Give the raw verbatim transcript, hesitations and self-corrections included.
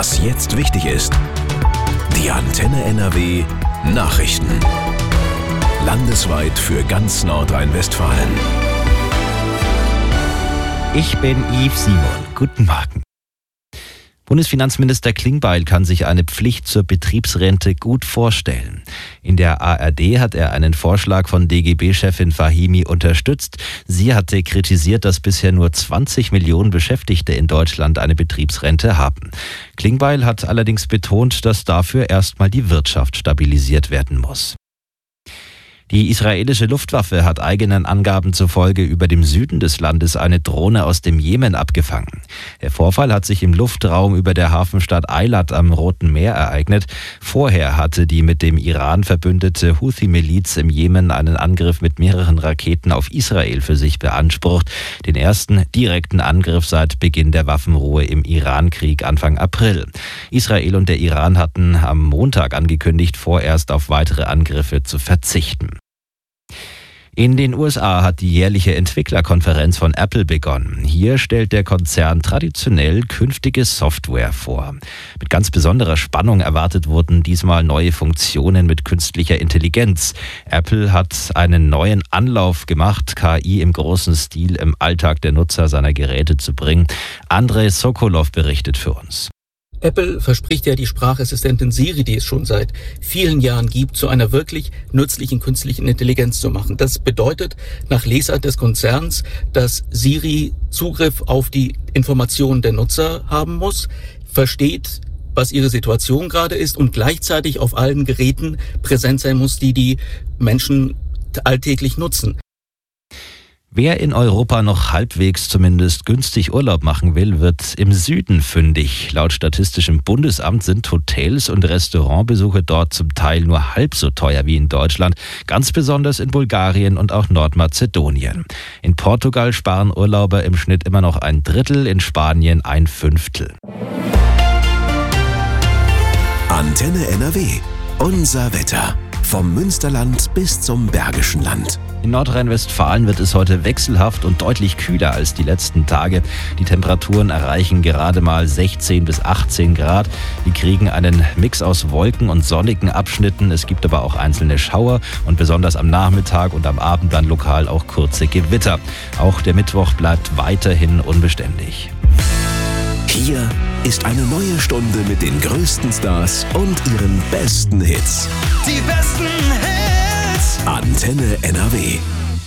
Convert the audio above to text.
Was jetzt wichtig ist. Die Antenne N R W Nachrichten. Landesweit für ganz Nordrhein-Westfalen. Ich bin Yves Simon. Guten Morgen. Bundesfinanzminister Klingbeil kann sich eine Pflicht zur Betriebsrente gut vorstellen. In der A R D hat er einen Vorschlag von D G B-Chefin Fahimi unterstützt. Sie hatte kritisiert, dass bisher nur zwanzig Millionen Beschäftigte in Deutschland eine Betriebsrente haben. Klingbeil hat allerdings betont, dass dafür erstmal die Wirtschaft stabilisiert werden muss. Die israelische Luftwaffe hat eigenen Angaben zufolge über dem Süden des Landes eine Drohne aus dem Jemen abgefangen. Der Vorfall hat sich im Luftraum über der Hafenstadt Eilat am Roten Meer ereignet. Vorher hatte die mit dem Iran verbündete Houthi-Miliz im Jemen einen Angriff mit mehreren Raketen auf Israel für sich beansprucht. Den ersten direkten Angriff seit Beginn der Waffenruhe im Iran-Krieg Anfang April. Israel und der Iran hatten am Montag angekündigt, vorerst auf weitere Angriffe zu verzichten. In den U S A hat die jährliche Entwicklerkonferenz von Apple begonnen. Hier stellt der Konzern traditionell künftige Software vor. Mit ganz besonderer Spannung erwartet wurden diesmal neue Funktionen mit künstlicher Intelligenz. Apple hat einen neuen Anlauf gemacht, K I im großen Stil im Alltag der Nutzer seiner Geräte zu bringen. Andrei Sokolov berichtet für uns. Apple verspricht ja die Sprachassistentin Siri, die es schon seit vielen Jahren gibt, zu einer wirklich nützlichen künstlichen Intelligenz zu machen. Das bedeutet nach Lesart des Konzerns, dass Siri Zugriff auf die Informationen der Nutzer haben muss, versteht, was ihre Situation gerade ist und gleichzeitig auf allen Geräten präsent sein muss, die die Menschen alltäglich nutzen. Wer in Europa noch halbwegs zumindest günstig Urlaub machen will, wird im Süden fündig. Laut Statistischem Bundesamt sind Hotels- und Restaurantbesuche dort zum Teil nur halb so teuer wie in Deutschland, ganz besonders in Bulgarien und auch Nordmazedonien. In Portugal sparen Urlauber im Schnitt immer noch ein Drittel, in Spanien ein Fünftel. Antenne N R W. Unser Wetter. Vom Münsterland bis zum Bergischen Land. In Nordrhein-Westfalen wird es heute wechselhaft und deutlich kühler als die letzten Tage. Die Temperaturen erreichen gerade mal sechzehn bis achtzehn Grad. Wir kriegen einen Mix aus Wolken und sonnigen Abschnitten. Es gibt aber auch einzelne Schauer und besonders am Nachmittag und am Abend dann lokal auch kurze Gewitter. Auch der Mittwoch bleibt weiterhin unbeständig. Hier ist eine neue Stunde mit den größten Stars und ihren besten Hits. Die besten Hits. Antenne N R W.